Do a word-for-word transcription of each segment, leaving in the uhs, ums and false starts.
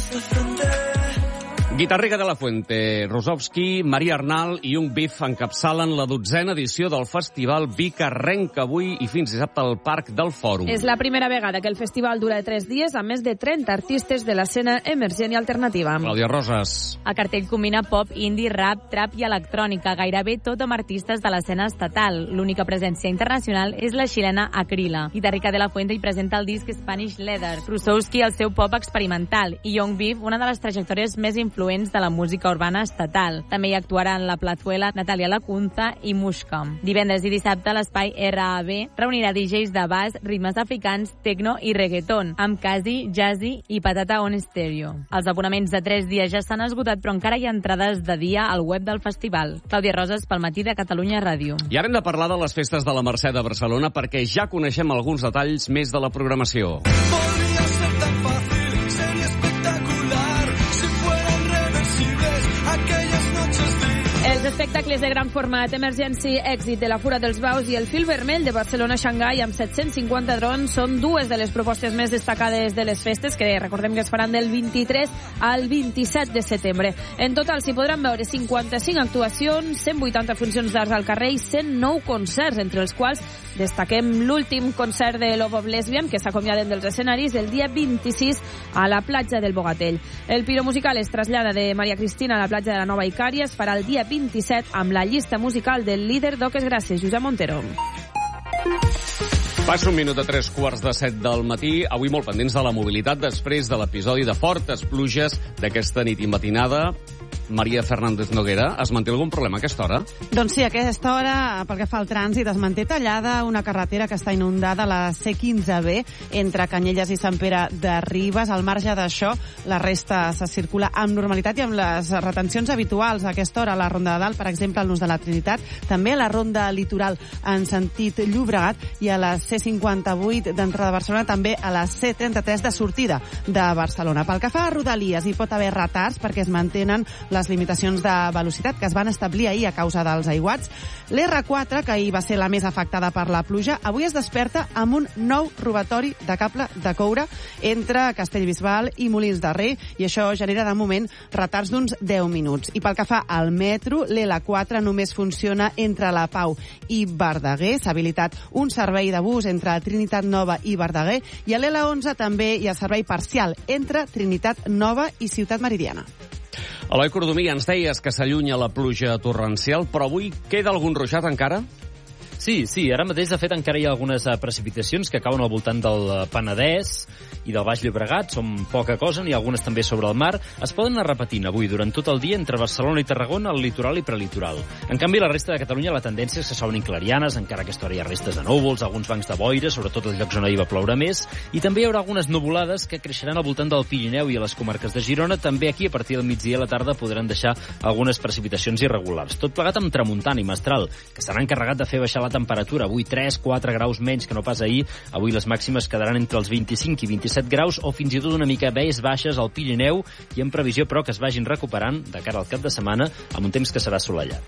Guitarriga de la Fuente, Rosowski, Maria Arnal i Young Beef encapçalen la dotzena edició del festival Vic arrenca avui i fins dissabte al Parc del Fòrum. És la primera vegada que el festival dura tres dies amb més de trenta artistes de l'escena emergent i alternativa. Clàudia Roses. El cartell combina pop, indie, rap, trap i electrònica, gairebé tot amb artistes de l'escena estatal. L'única presència internacional és la xilena Akrila. Guitarriga de la Fuente hi presenta el disc Spanish Leather, Rosowski el seu pop experimental i Young Beef una de les trajectòries més influents de la música urbana estatal. També hi actuaran la Plazuela, Natalia Lacunza i Mushka. Divendres i dissabte l'espai R A B reunirà D Js de bass, ritmes africans, techno i reggaeton, amb Kazi, Jazzy i Patata on Stereo. Els abonaments de tres dies ja s'han esgotat, però encara hi ha entrades de dia al web del festival. Clàudia Roses pel Matí de Catalunya Ràdio. I ara hem de parlar de les festes de la Mercè de Barcelona perquè ja coneixem alguns detalls més de la programació. Podria ser tan fàcil, seria espectacular si fueran reversibles aquellas noches de... Els espectacles de gran format, Emergency, Èxit de la Fura dels Baus i el Fil Vermell de Barcelona-Xangai amb set-cents cinquanta drons són dues de les propostes més destacades de les festes, que recordem que es faran del vint-i-tres al vint-i-set de setembre. En total s'hi podran veure cinquanta-cinc actuacions, cent vuitanta funcions d'arts al carrer i cent nou concerts, entre els quals destaquem l'últim concert de Love of Lesbian, que s'acomiaden dels escenaris el dia vint-i-sis a la platja del Bogatell. El piro musical es trasllada de Maria Cristina a la platja de la Nova Icària, es farà el dia vint-i-set amb la llista musical del líder d'Oques Gràcies, Josep Montero. Passa un minut a tres quarts de set del matí, avui molt pendents de la mobilitat després de l'episodi de fortes pluges d'aquesta nit i matinada. Maria Fernández Noguera, es manté algun problema a aquesta hora? Doncs sí, a aquesta hora, pel que fa al trànsit, es manté tallada una carretera que està inundada, la C quinze B, entre Canyelles i Sant Pere de Ribes. Al marge d'això, la resta se circula amb normalitat i amb les retencions habituals a aquesta hora. A la Ronda de Dalt, per exemple, al Nus de la Trinitat, també a la Ronda Litoral en sentit Llobregat i a la C cinquanta-vuit d'entrada de Barcelona, també a la C trenta-tres de sortida de Barcelona. Pel que fa a Rodalies, hi pot haver retards perquè es mantenen les limitacions de velocitat que es van establir ahir a causa dels aiguats. L'R quatre, que ahir va ser la més afectada per la pluja, avui es desperta amb un nou robatori de cable de coure entre Castellbisbal i Molins de Rei, i això genera de moment retards d'uns deu minuts. I pel que fa al metro, l'L quatre només funciona entre la Pau i Verdaguer. S'ha habilitat un servei de bus entre Trinitat Nova i Verdaguer, i a l'L onze també hi ha servei parcial entre Trinitat Nova i Ciutat Meridiana. Eloi Cordomí, ens deies que s'allunya la pluja torrencial, però avui queda algun ruixat encara? Sí, sí, ara mateix, de fet, encara hi ha algunes precipitacions que cauen al voltant del Penedès i del Baix Llobregat, són poca cosa, n'hi ha algunes també sobre el mar. Es poden anar repetint avui durant tot el dia entre Barcelona i Tarragona, el litoral i prelitoral. En canvi, la resta de Catalunya la tendència és que s'obrin clarianes, encara que a aquesta hora hi ha restes de núvols, alguns bancs de boira, sobretot als llocs on ahir va ploure més, i també hi haurà algunes nuvolades que creixeran al voltant del Pirineu i a les comarques de Girona. També aquí, a partir del migdia i a la tarda, podran deixar algunes precipitacions irregulars. Tot plegat amb tramuntana i mestral, que s'han encarregat de fer baixar la temperatura. Avui tres quatre graus menys que no pas ahir. Avui les màximes quedaran entre els vint-i-cinc i vint-i-set graus, o fins i tot una mica més baixes al Pirineu, i en previsió, però, que es vagin recuperant de cara al cap de setmana amb un temps que serà assolellat.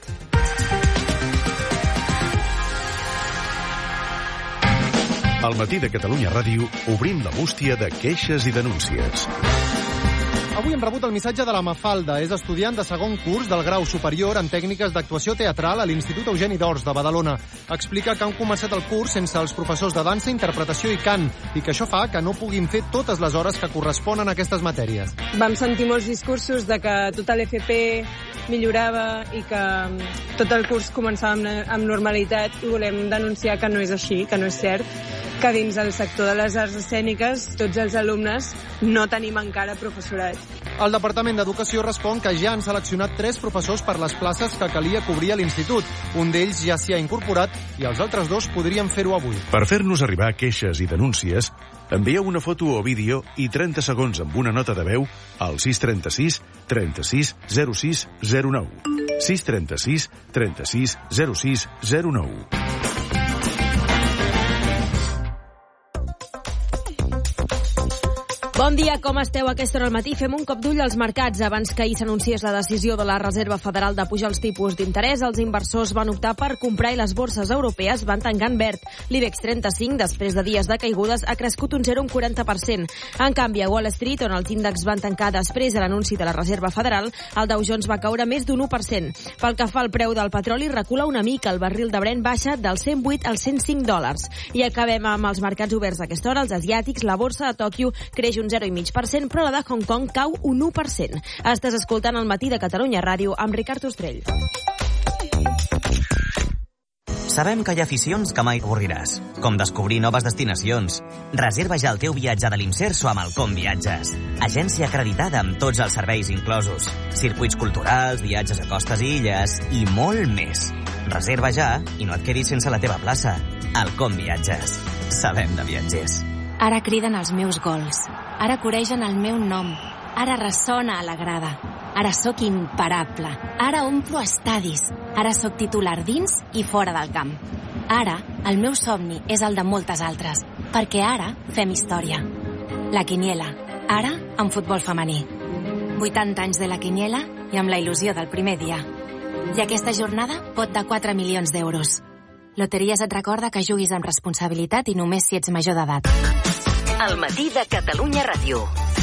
Al Matí de Catalunya Ràdio obrim la bústia de queixes i denúncies. Avui hem rebut el missatge de la Mafalda. És estudiant de segon curs del grau superior en tècniques d'actuació teatral a l'Institut Eugeni d'Ors de Badalona. Explica que han començat el curs sense els professors de dansa, interpretació i cant, i que això fa que no puguin fer totes les hores que corresponen a aquestes matèries. Vam sentir molts discursos de que tota l'F P millorava i que tot el curs començava amb, amb normalitat, i volem denunciar que no és així, que no és cert, que dins del sector de les arts escèniques tots els alumnes no tenim encara professorat. El Departament d'Educació respon que ja han seleccionat tres professors per les places que calia cobrir a l'institut. Un d'ells ja s'hi ha incorporat i els altres dos podrien fer-ho avui. Per fer-nos arribar queixes i denúncies, envieu una foto o vídeo i trenta segons amb una nota de veu al sis trenta sis trenta sis zero sis zero nou. sis trenta sis trenta sis zero sis zero nou. Bon dia, com esteu a aquesta hora al matí? Fem un cop d'ull als mercats. Abans que ahir s'anunciés la decisió de la Reserva Federal de pujar els tipus d'interès, els inversors van optar per comprar i les borses europees van tancar en verd. L'IBEX trenta-cinc, després de dies de caigudes, ha crescut un zero coma quaranta per cent. En canvi, a Wall Street, on els índexs van tancar després de l'anunci de la Reserva Federal, el Dow Jones va caure més d'un u per cent. Pel que fa al preu del petroli, recula una mica. El barril de Brent baixa dels cent vuit als cent cinc dòlars. I acabem amb els mercats oberts a aquesta hora. Els asiàtics, la borsa de Tòquio creix un zero coma cinc per cent, però la de Hong Kong cau un u per cent. Estàs escoltant el Matí de Catalunya Ràdio amb Ricard Ostrell. Sabem que hi ha aficions que mai avorriràs, com descobrir noves destinacions. Reserva ja el teu viatge de l'Imserso amb el Com Viatges. Agència acreditada amb tots els serveis inclosos. Circuits culturals, viatges a costes i illes i molt més. Reserva ja i no et quedis sense la teva plaça. El Com Viatges. Sabem de viatgers. Ara criden els meus gols. Ara coregen el meu nom. Ara ressona a la grada. Ara sóc imparable. Ara omplo estadis. Ara sóc titular dins i fora del camp. Ara, el meu somni és el de moltes altres, perquè ara fem història. La Quiniela. Ara, en futbol femení. vuitanta anys de la Quiniela i amb la il·lusió del primer dia. I aquesta jornada pot de quatre milions d'euros. Loteries et recorda que juguis amb responsabilitat i només si ets major d'edat. El Matí de Catalunya Ràdio.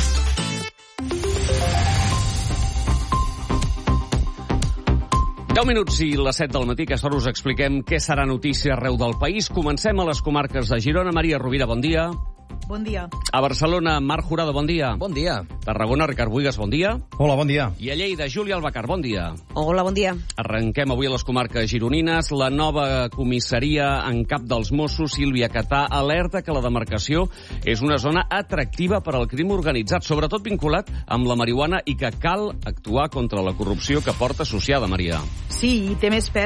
deu minuts i les set del matí, que ara us expliquem què serà notícia arreu del país. Comencem a les comarques de Girona. Maria Rovira, bon dia. Bon dia. A Barcelona, Marc Jurado, bon dia. Bon dia. Tarragona, Ricard Buigas, bon dia. Hola, bon dia. I a Lleida, Júlia Albacar, bon dia. Hola, bon dia. Arrenquem avui a les comarques gironines. La nova comissaria en cap dels Mossos, Sílvia Catà, alerta que la demarcació és una zona atractiva per al crim organitzat, sobretot vinculat amb la marihuana, i que cal actuar contra la corrupció que porta associada, Maria. Sí, i té més pes